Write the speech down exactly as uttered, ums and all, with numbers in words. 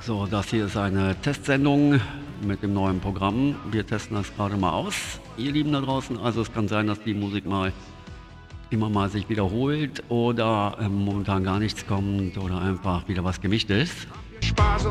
So, das hier ist eine Testsendung mit dem neuen Programm. Wir testen das gerade mal aus, ihr Lieben da draußen. Also es kann sein, dass die Musik mal immer mal sich wiederholt oder ähm, momentan gar nichts kommt oder einfach wieder was gemischt ist. Spaß